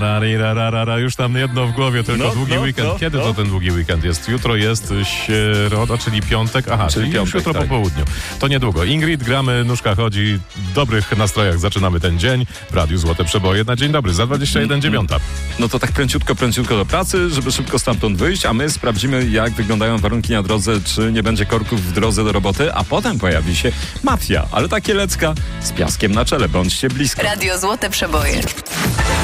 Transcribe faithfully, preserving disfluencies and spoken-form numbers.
Ra, już tam jedno w głowie, tylko No, długi no, weekend. no, Kiedy no. to ten długi weekend jest? Jutro jest środa, czyli piątek. Aha, czyli, Czyli już piątek, jutro tak. po południu. To niedługo. Ingrid, gramy, nóżka chodzi. W dobrych nastrojach zaczynamy ten dzień. W Radiu Złote Przeboje na dzień dobry. Za dwadzieścia jeden dziewiąta. No to tak pręciutko, pręciutko do pracy, żeby szybko stamtąd wyjść, a my sprawdzimy, jak wyglądają warunki na drodze, czy nie będzie korków w drodze do roboty, a potem pojawi się mafia, ale ta kielecka z piaskiem na czele. Bądźcie blisko. Radio Złote Przeboje.